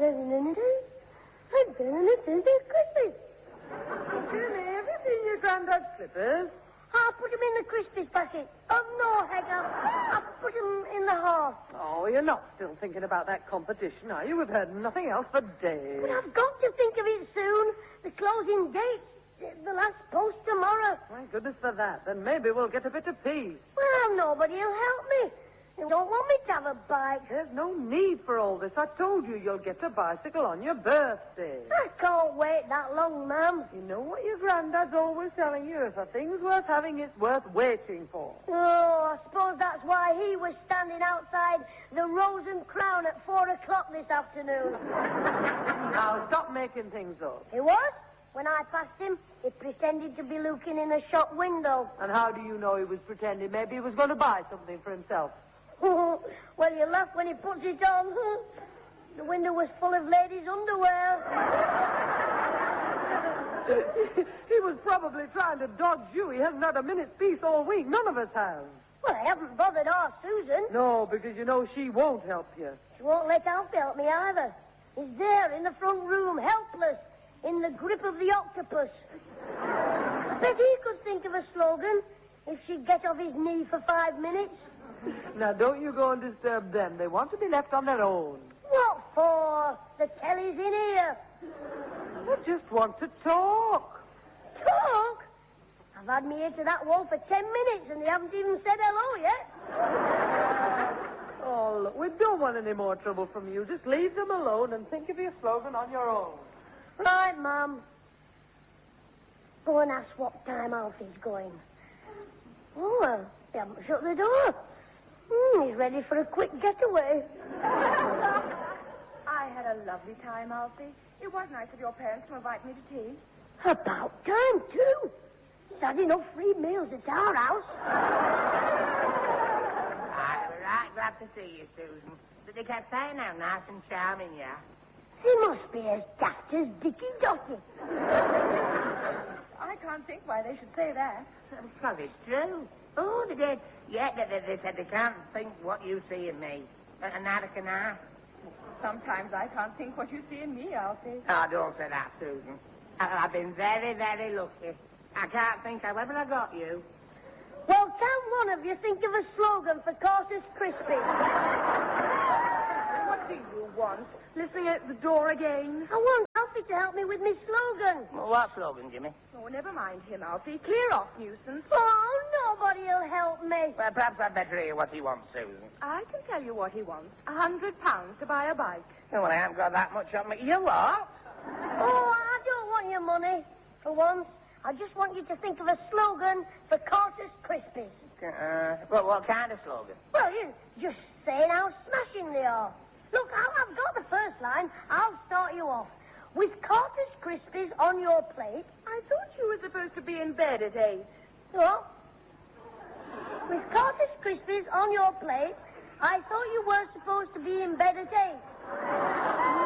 Crispies. Jimmy, have you seen your granddad's slippers? I'll put them in the Crispies basket. Oh, no, Hagar. I'll put them in the hall. Oh, you're not still thinking about that competition, are you? We've heard nothing else for days. But I've got to think of it soon. The closing date. The last post tomorrow. Thank goodness for that. Then maybe we'll get a bit of peace. Well, nobody will help me. You don't want me to have a bike. There's no need for all this. I told you you'll get a bicycle on your birthday. I can't wait that long, Mum. You know what your granddad's always telling you? If a thing's worth having, it's worth waiting for. Oh, I suppose that's why he was standing outside the Rose and Crown at 4 o'clock this afternoon. Now, stop making things up. He was? When I passed him, he pretended to be looking in a shop window. And how do you know he was pretending? Maybe he was going to buy something for himself. Well, you laugh when he puts it on. The window was full of ladies' underwear. He was probably trying to dodge you. He hasn't had a minute's peace all week. None of us have. Well, I haven't bothered our Susan. No, because you know she won't help you. She won't let Alfie help me either. He's there in the front room, helpless, in the grip of the octopus. I bet he could think of a slogan if she'd get off his knee for 5 minutes. Now, don't you go and disturb them. They want to be left on their own. What for? The telly's in here. I just want to talk. Talk? I've had me ear to that wall for 10 minutes and they haven't even said hello yet. Oh, look, we don't want any more trouble from you. Just leave them alone and think of your slogan on your own. Right, Mum. Go and ask what time Alfie's going. Oh, well, they haven't shut the door. He's ready for a quick getaway. I had a lovely time, Alfie. It was nice of your parents to invite me to tea. About time, too. He's had enough free meals at our house. I'm right glad to see you, Susan. But they kept saying how nice and charming you are. He must be as daft as Dicky Dotty. I can't think why they should say that. Well, it's true. Oh, they did. Yeah, they said they can't think what you see in me. And neither can I. Sometimes I can't think what you see in me, Alfie. Oh, don't say that, Susan. I've been very, very lucky. I can't think however I got you. Well, can one of you think of a slogan for Carter's Crispy? What do you want? Listening at the door again? I want Alfie to help me with my slogan. Well, what slogan, Jimmy? Oh, never mind him, Alfie. Clear off, nuisance. Oh, nobody will help me. Well, perhaps I'd better hear what he wants, Susan. I can tell you what he wants. £100 to buy a bike. Oh, well, I haven't got that much on me. You what? Oh, I don't want your money. For once, I just want you to think of a slogan for Carter's Crispies. Well, what kind of slogan? Well, you just saying how smashing they are. Look, I've got the first line. I'll start you off. With Carter's Crispies on your plate. I thought you were supposed to be in bed at 8. What? With Carter's Crispies on your plate, I thought you were supposed to be in bed at 8.